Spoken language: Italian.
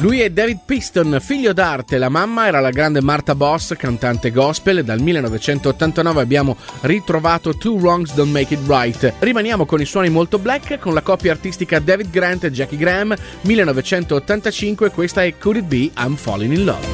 Lui è David Piston, figlio d'arte. La mamma era la grande Martha Boss, cantante gospel. Dal 1989 abbiamo ritrovato Two Wrongs Don't Make It Right. Rimaniamo con i suoni molto black, con la coppia artistica David Grant e Jackie Graham, 1985. Questa è Could It Be I'm Falling in Love.